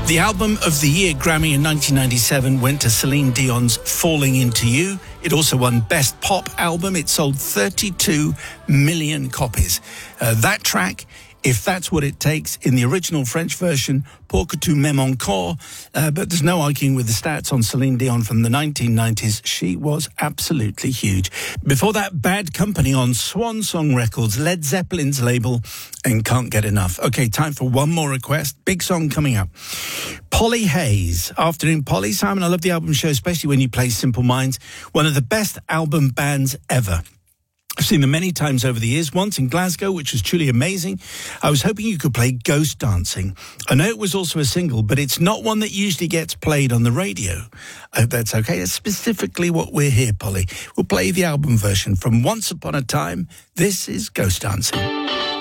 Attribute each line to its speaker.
Speaker 1: The album of the year Grammy in 1997 went to Celine Dion's Falling Into You. It also won Best Pop Album. It sold 32 million copies. That track, If That's What It Takes, in the original French version, Pour que tu m'aimes encore. But there's no arguing with the stats on Celine Dion from the 1990s. She was absolutely huge. Before that, Bad Company on Swan Song Records, Led Zeppelin's label, and Can't Get Enough. Okay, time for one more request. Big song coming up. Polly Hayes. Afternoon, Polly. Simon, I love the album show, especially when you play Simple Minds. One of the best album bands ever. I've seen them many times over the years, once in Glasgow, which was truly amazing. I was hoping you could play Ghost Dancing. I know it was also a single, but it's not one that usually gets played on the radio. I hope that's okay. That's specifically what we're here, Polly. We'll play the album version from Once Upon a Time. This is Ghost Dancing.